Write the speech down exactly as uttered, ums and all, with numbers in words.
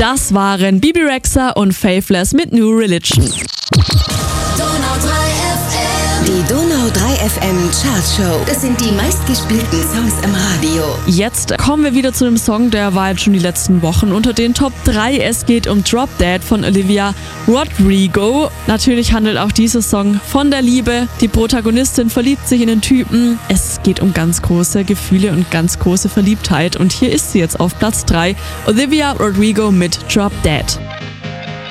Das waren Bibi Rexha und Faithless mit New Religion. Die Donau drei F M Chartshow. Das sind die meistgespielten Songs im Radio. Jetzt kommen wir wieder zu einem Song, der war jetzt schon die letzten Wochen unter den Top drei. Es geht um Drop Dead von Olivia Rodrigo. Natürlich handelt auch dieser Song von der Liebe. Die Protagonistin verliebt sich in den Typen. Es geht um ganz große Gefühle und ganz große Verliebtheit. Und hier ist sie jetzt auf Platz drei. Olivia Rodrigo mit Drop Dead.